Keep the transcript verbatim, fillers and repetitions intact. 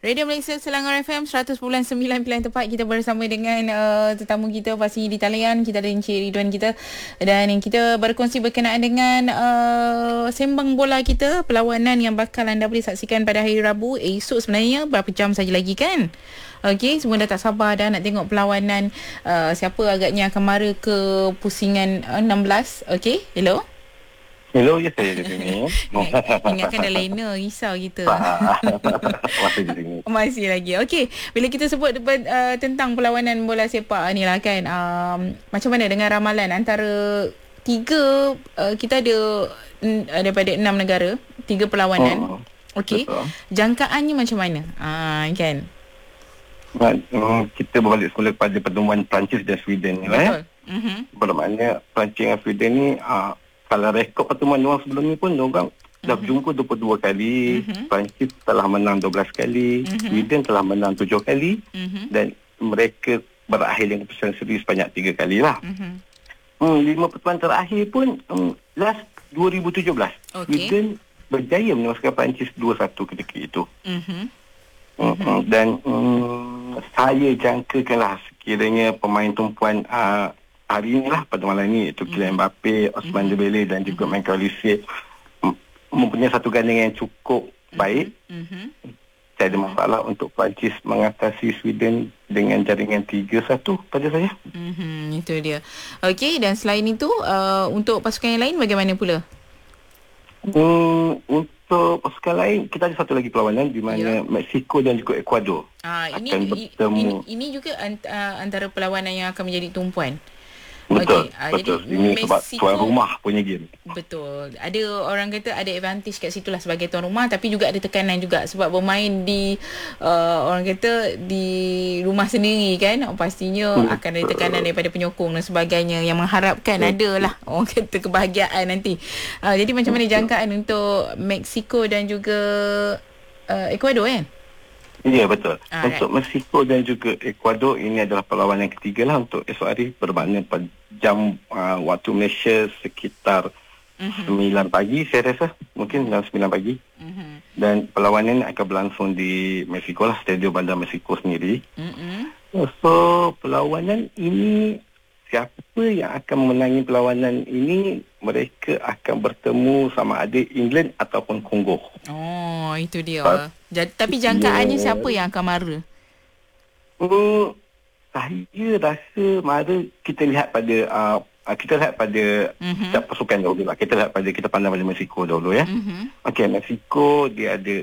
Radio Malaysia Selangor F M seratus perpuluhan sembilan pilihan tepat. Kita bersama dengan uh, tetamu kita pastinya di talian. Kita ada Encik Ridwan kita, dan yang kita berkongsi berkenaan dengan uh, sembang bola kita, perlawanan yang bakal anda boleh saksikan pada hari Rabu esok, sebenarnya berapa jam saja lagi kan. Okey, semua dah tak sabar dah nak tengok perlawanan uh, siapa agaknya akan mara ke pusingan uh, enam belas. Okey, hello. Hello, ya saya di sini. Ingat, ingatkan dah lainer, risau kita. Masih di sini. Masih lagi. Okey, bila kita sebut uh, tentang perlawanan bola sepak ni lah kan, um, macam mana dengan ramalan antara tiga, uh, kita ada uh, daripada enam negara, tiga perlawanan. Oh, okey, jangkaannya macam mana? Ah, uh, kan? Uh, kita berbalik semula kepada pertemuan Perancis dan Sweden ni lah ya. Mm-hmm. Bermakna Perancis dan Sweden ni, uh, kalau rekod pertemuan diorang sebelum ni pun diorang mm-hmm. dah berjumpa dua puluh dua kali. Mm-hmm. Perancis telah menang dua belas kali. Mm-hmm. Sweden telah menang tujuh kali. Mm-hmm. Dan mereka berakhir dengan keputusan seri sebanyak tiga kali lah. Mm-hmm. Hmm, lima pertemuan terakhir pun um, last dua ribu tujuh belas. Okay. Sweden berjaya menewaskan Perancis dua satu ketika itu. Mm-hmm. Mm-hmm. Dan um, saya jangkakanlah sekiranya pemain tumpuan uh, hari inilah pada malam ini, iaitu Kylian Mbappe, Ousmane mm-hmm. Dembele dan juga mm-hmm. Michael Olise mempunyai satu gandingan yang cukup baik. Mm-hmm. Tidak ada masalah mm-hmm. untuk Perancis mengatasi Sweden dengan jaringan tiga satu pada saya. Mm-hmm. Itu dia. Okey, dan selain itu uh, untuk pasukan yang lain bagaimana pula? Hmm, untuk pasukan lain kita ada satu lagi perlawanan di mana yeah. Mexico dan juga Ecuador ah, ini, akan bertemu. Ini, ini juga antara perlawanan yang akan menjadi tumpuan. Betul, okay. uh, betul. Jadi ini Mexico, sebab tuan rumah punya game. Betul. Ada orang kata ada advantage kat situlah sebagai tuan rumah, tapi juga ada tekanan juga sebab bermain di uh, orang kata di rumah sendiri kan. Pastinya betul. Akan ada tekanan daripada penyokong dan sebagainya yang mengharapkan betul. Adalah orang kata kebahagiaan nanti. Uh, jadi macam mana jangkaan untuk Mexico dan juga uh, Ecuador kan? Ya, betul. Alright. Untuk Mexico dan juga Ecuador, ini adalah perlawanan yang ketiga lah untuk esok hari. Bermakna pada jam uh, waktu Malaysia sekitar uh-huh. sembilan pagi saya rasa. Mungkin dalam sembilan pagi. Uh-huh. Dan perlawanan akan berlangsung di Mexico lah, Stadium Bandar Mexico sendiri. Uh-huh. So, perlawanan ini, siapa yang akan memenangi perlawanan ini, mereka akan bertemu sama ada England ataupun Kongo. Oh, itu dia. But, tapi jangkaannya yeah. siapa yang akan mara? Hmm, saya rasa mara kita lihat pada uh, kita lihat pada mm-hmm. pasukan dahulu lah. Kita lihat pada kita pandang pada Mexico dahulu ya. Mm-hmm. Okey, Mexico dia ada